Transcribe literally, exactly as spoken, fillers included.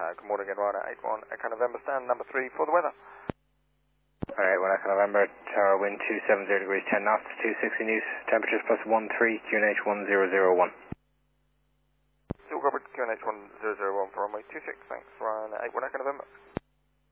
Uh, good morning, Ryanair eight one, Echo November, stand number three for the weather. Alright, one Echo November, tower wind two seven zero degrees, ten knots, two sixty news, temperatures plus one three, Q N H one zero zero one. Still Robert, Q N H one zero zero one for runway two six, thanks, Ryanair eight one, Echo November.